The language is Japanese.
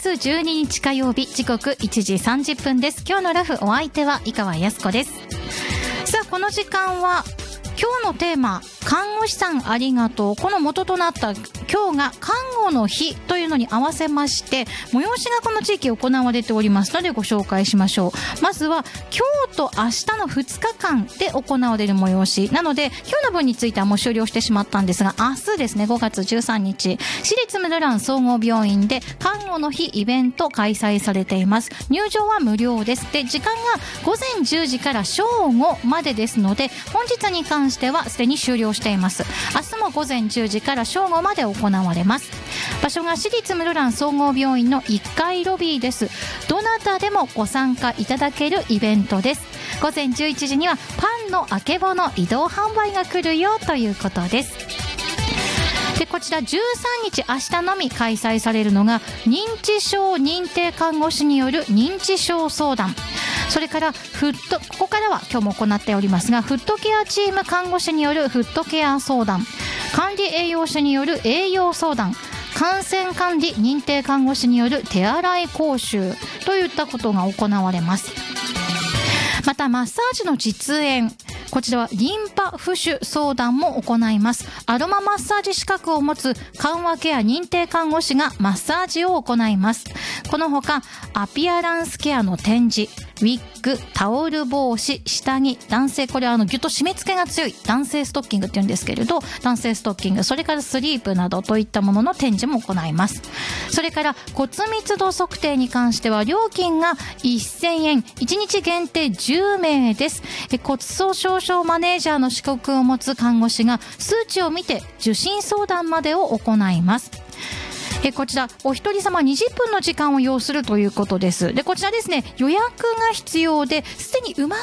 月12日火曜日、時刻1時30分です。今日のラフ、お相手は井川靖子です。さあ、この時間は今日のテーマ、看護師さんありがとう。この元となった今日が看護の日というのに合わせまして、催しがこの地域行われておりますのでご紹介しましょう。まずは今日と明日の2日間で行われる催しなので、今日の分についてはもう終了してしまったんですが、明日ですね、5月13日、私立室蘭総合病院で看護の日イベント開催されています。入場は無料です。で、時間が午前10時から正午までですので、本日に関してはすでに終了しています。明日も午前10時から正午まで行われます。場所が私立室蘭総合病院の1階ロビーです。どなたでもご参加いただけるイベントです。午前11時にはパンのあけぼの移動販売が来るよということです。で、こちら13日明日のみ開催されるのが、認知症認定看護師による認知症相談、それからここからは今日も行っておりますが、フットケアチーム看護師によるフットケア相談、管理栄養士による栄養相談、感染管理認定看護師による手洗い講習といったことが行われます。またマッサージの実演、こちらはリンパ浮腫相談も行います。アロママッサージ資格を持つ緩和ケア認定看護師がマッサージを行います。このほかアピアランスケアの展示、ウィッグ、タオル帽子、下着、男性、これはギュッと締め付けが強い男性ストッキングって言うんですけれど、男性ストッキング、それからスリープなどといったものの展示も行います。それから骨密度測定に関しては料金が1000円、1日限定10名です。骨粗鬆症マネージャーの資格を持つ看護師が数値を見て受診相談までを行います。こちらお一人様20分の時間を要するということです。で、こちらですね、予約が必要で、すでに埋まっ